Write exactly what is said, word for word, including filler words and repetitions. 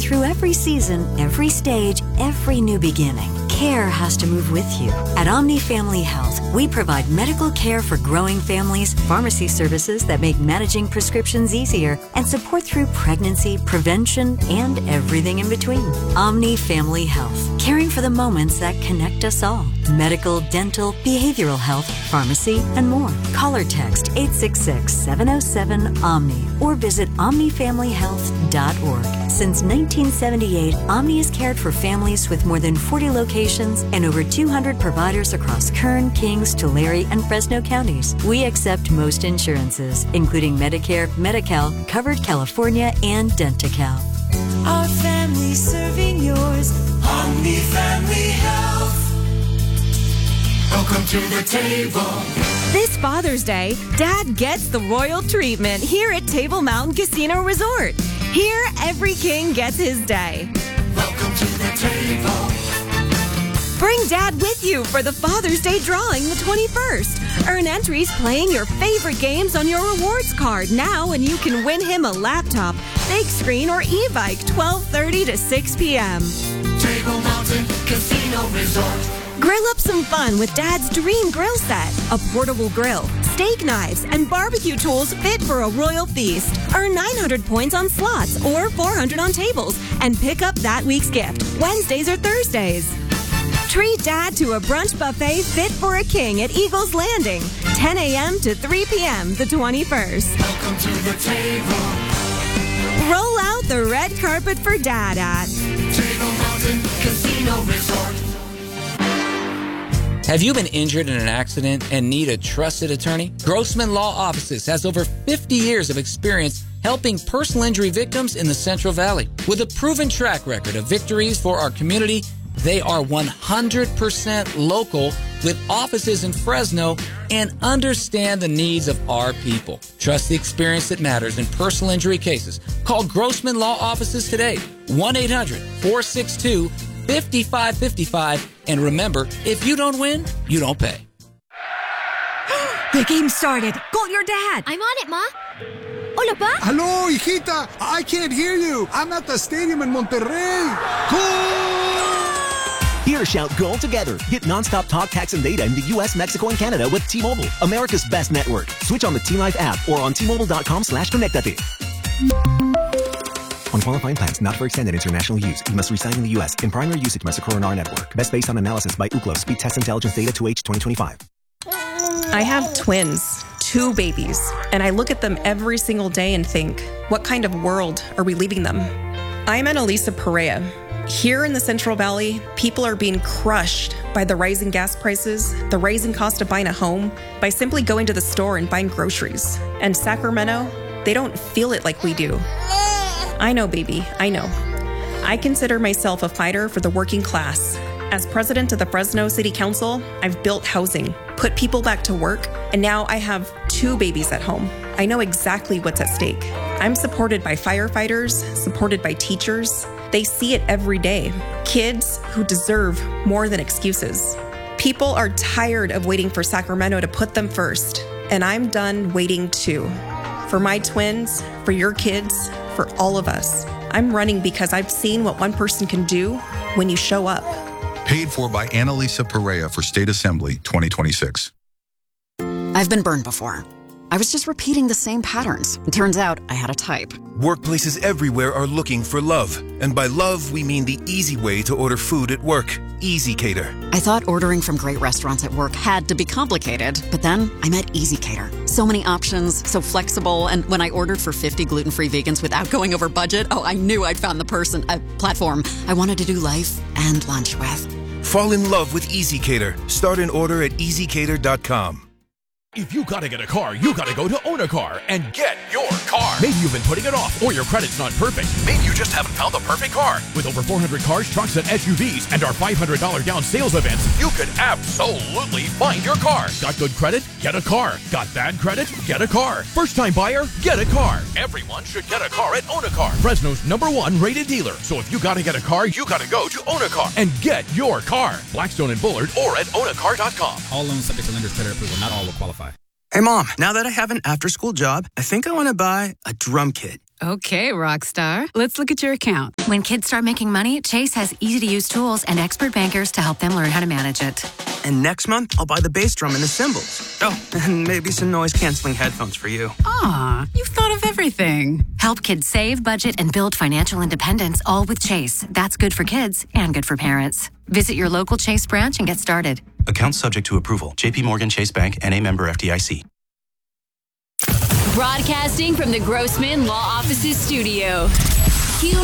through every season, every stage, every new beginning, care has to move with you. At Omni Family Health, we provide medical care for growing families, pharmacy services that make managing prescriptions easier, and support through pregnancy, prevention, and everything in between. Omni Family Health, caring for the moments that connect us all. Medical, dental, behavioral health, pharmacy, and more. Call or text eight six six, seven oh seven, OMNI or visit omni family health dot org. Since nineteen seventy-eight, Omni has cared for families with more than forty locations and over two hundred providers across Kern, Kings, Tulare, and Fresno counties. We accept most insurances, including Medicare, Medi-Cal, Covered California, and Denti-Cal. Our family serving yours. Omni Family Health. Welcome to the table. This Father's Day, Dad gets the royal treatment here at Table Mountain Casino Resort. Here, every king gets his day. Welcome to the table. Bring Dad with you for the Father's Day drawing the twenty-first. Earn entries playing your favorite games on your rewards card now, and you can win him a laptop, big screen, or e-bike twelve thirty to six p.m. Table Mountain Casino Resort. Grill up some fun with Dad's dream grill set. A portable grill, steak knives, and barbecue tools fit for a royal feast. Earn nine hundred points on slots or four hundred on tables and pick up that week's gift, Wednesdays or Thursdays. Treat Dad to a brunch buffet fit for a king at Eagles Landing, ten a.m. to three p.m. the twenty-first. Welcome to the table. Roll out the red carpet for Dad at Table Mountain Casino Resort. Have you been injured in an accident and need a trusted attorney? Grossman Law Offices has over fifty years of experience helping personal injury victims in the Central Valley. With a proven track record of victories for our community, they are one hundred percent local with offices in Fresno and understand the needs of our people. Trust the experience that matters in personal injury cases. Call Grossman Law Offices today, one eight hundred, four six two, five five five five. And remember, if you don't win, you don't pay. The game started. Call your dad. I'm on it, Ma. Hola, Pa. Hello, hijita. I can't hear you. I'm at the stadium in Monterrey. Goal! Hear shout goal together. Get nonstop talk, text, and data in the U S, Mexico, and Canada with T-Mobile, America's best network. Switch on the T-Life app or on T Mobile dot com slash connectate. On qualifying plans not for extended international use, you must reside in the U S. In primary usage must occur on our network. Best based on analysis by Ookla Speed Test Intelligence Data two H twenty twenty-five. I have twins, two babies, and I look at them every single day and think, what kind of world are we leaving them? I'm Annalisa Perea. Here in the Central Valley, people are being crushed by the rising gas prices, the rising cost of buying a home, by simply going to the store and buying groceries. And Sacramento, they don't feel it like we do. I know, baby, I know. I consider myself a fighter for the working class. As president of the Fresno City Council, I've built housing, put people back to work, and now I have two babies at home. I know exactly what's at stake. I'm supported by firefighters, supported by teachers. They see it every day. Kids who deserve more than excuses. People are tired of waiting for Sacramento to put them first, and I'm done waiting too. For my twins, for your kids, for all of us. I'm running because I've seen what one person can do when you show up. Paid for by Annalisa Perea for State Assembly twenty twenty-six. I've been burned before. I was just repeating the same patterns. It turns out I had a type. Workplaces everywhere are looking for love. And by love, we mean the easy way to order food at work. Easy Cater. I thought ordering from great restaurants at work had to be complicated, but then I met Easy Cater. So many options, so flexible, and when I ordered for fifty gluten-free vegans without going over budget, oh, I knew I'd found the person, a platform I wanted to do life and lunch with. Fall in love with Easy Cater. Start an order at easy cater dot com. If you gotta get a car, you gotta go to Own a Car and get your car. Maybe you've been putting it off, or your credit's not perfect. Maybe you just haven't found the perfect car. With over four hundred cars, trucks, and S U Vs, and our five hundred dollars down sales events, you could absolutely find your car. Got good credit? Get a car. Got bad credit? Get a car. First time buyer? Get a car. Everyone should get a car at Own a Car, Fresno's number one rated dealer. So if you gotta get a car, you gotta go to Own a Car and get your car. Blackstone and Bullard, or at own a car dot com. All loans subject to lender's credit approval. Not all will qualify. Hey, Mom, now that I have an after-school job, I think I want to buy a drum kit. Okay, Rockstar. Let's look at your account. When kids start making money, Chase has easy-to-use tools and expert bankers to help them learn how to manage it. And next month, I'll buy the bass drum and the cymbals. Oh, and maybe some noise-canceling headphones for you. Aw, you've thought of everything. Help kids save, budget, and build financial independence, all with Chase. That's good for kids and good for parents. Visit your local Chase branch and get started. Account subject to approval. J P Morgan Chase Bank, N A member F D I C. Broadcasting from the Grossman Law Offices studio.